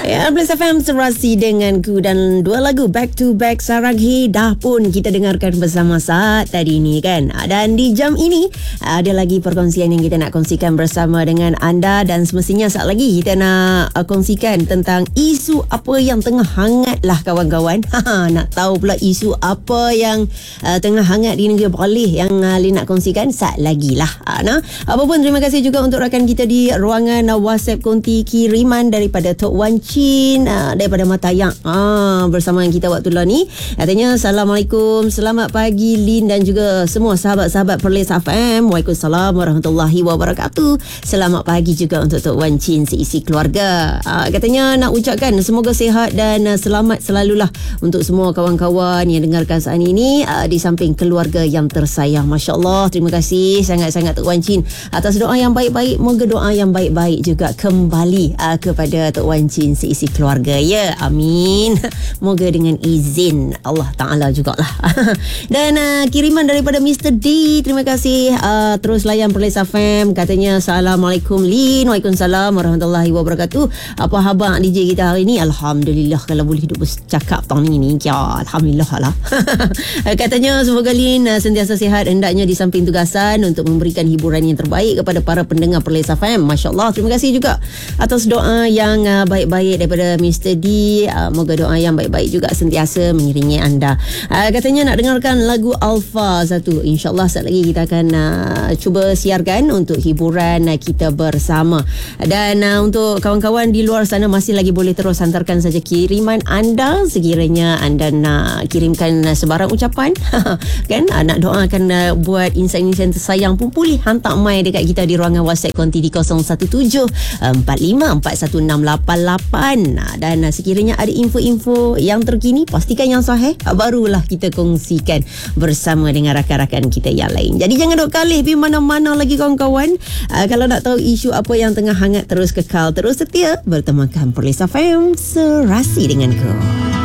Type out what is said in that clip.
Ya, Blast FM serasi denganku dan dua lagu back to back Saranghe dah pun kita dengarkan bersama saat tadi ni kan. Dan di jam ini ada lagi perkongsian yang kita nak kongsikan bersama dengan anda dan semestinya saat lagi kita nak kongsikan tentang isu apa yang tengah hangat lah kawan-kawan. Nak tahu pula isu apa yang tengah hangat di negeri Perlis yang Lin nak kongsikan saat lagi lah. Apa pun terima kasih juga untuk rakan kita di ruangan WhatsApp konti kiriman daripada Tok Wan Chin daripada Matayak bersama kita waktu lah ni. Katanya Assalamualaikum, selamat pagi Lin dan juga semua sahabat-sahabat Perlis FM. Waalaikumsalam warahmatullahi wabarakatuh. Selamat pagi juga untuk Tok Wan Chin seisi keluarga. Katanya nak ucapkan semoga sihat dan selamat selalulah untuk semua kawan-kawan yang dengarkan saat ini di samping keluarga yang tersayang. Masya Allah, terima kasih sangat-sangat Tok Wan Chin atas doa yang baik-baik. Moga doa yang baik-baik juga kembali kepada Tok Wan Chin seisi keluarga, ya, amin. Moga dengan izin Allah Ta'ala jugalah. Dan kiriman daripada Mr. D, terima kasih terus layan Perlis FM. Katanya Assalamualaikum Lin. Waalaikumsalam warahmatullahi wabarakatuh. Apa khabar DJ kita hari ni? Alhamdulillah, kalau boleh hidup bercakap tahun ini ya, Alhamdulillah lah. Katanya semoga Lin sentiasa sihat hendaknya di samping tugasan untuk memberikan hiburan yang terbaik kepada para pendengar Perlis FM. Masya Allah, terima kasih juga atas doa yang baik-baik daripada Mr. D. Moga doa yang baik-baik juga sentiasa mengiringi anda. Katanya nak dengarkan lagu Alpha satu. InsyaAllah saat lagi kita akan cuba siarkan untuk hiburan kita bersama. Dan untuk kawan-kawan di luar sana masih lagi boleh terus hantarkan saja kiriman anda sekiranya anda nak kirimkan sebarang ucapan kan, nak doakan buat insan-insan tersayang pun boleh hantar mai dekat kita di ruangan WhatsApp konti di 0174541688. Dan sekiranya ada info-info yang terkini pastikan yang sahih, barulah kita kongsikan bersama dengan rakan-rakan kita yang lain. Jadi jangan duk kalih pergi mana-mana lagi kawan-kawan. Kalau nak tahu isu apa yang tengah hangat, terus kekal, terus setia bertemakan Perlis FM serasi denganku.